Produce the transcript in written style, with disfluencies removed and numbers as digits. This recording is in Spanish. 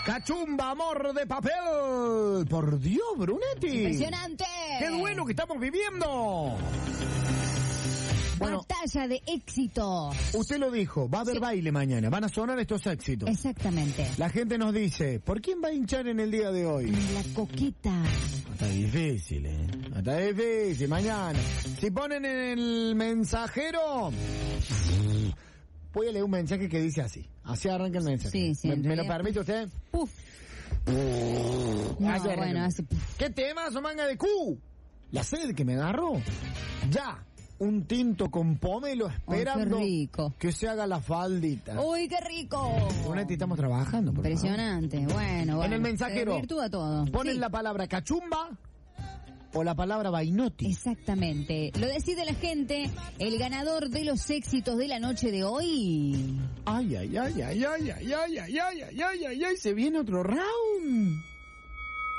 Cachumba, amor de papel. Por Dios, Brunetti. Impresionante. ¡Qué duelo que estamos viviendo! Bueno, batalla de éxito. Usted lo dijo, va a haber baile mañana, van a sonar estos éxitos. Exactamente. La gente nos dice, ¿por quién va a hinchar en el día de hoy? La coqueta. Está difícil, está difícil, mañana. Si ponen en el mensajero, voy a leer un mensaje que dice así. Así arranca el mensaje. Sí, ¿Me lo permite usted? Puf. No, Así arranca. bueno, así. ¿Qué tema, su manga de Q? La sed que me agarró. Ya. Un tinto con pomelo esperando que se haga la faldita. ¡Uy, qué rico! Brunetti, estamos trabajando. Impresionante. Bueno. En el mensajero virtúa todo. ponen la palabra cachumba o la palabra vainotti. Exactamente. Lo decide la gente. El ganador de los éxitos de la noche de hoy. Ay, se viene otro round.